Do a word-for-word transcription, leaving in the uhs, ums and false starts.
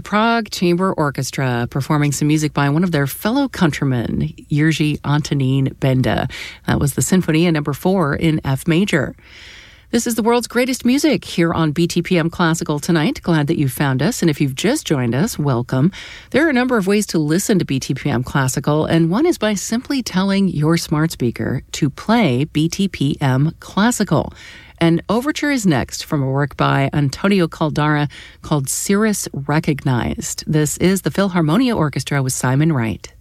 Prague Chamber Orchestra performing some music by one of their fellow countrymen, Jiří Antonín Benda. That was the Sinfonia number four in F major. This is the world's greatest music here on B T P M Classical tonight. Glad that you found us. And if you've just joined us, welcome. There are a number of ways to listen to B T P M Classical, and one is by simply telling your smart speaker to play B T P M Classical. An overture is next from a work by Antonio Caldara called Cirrus Recognized. This is the Philharmonia Orchestra with Simon Wright.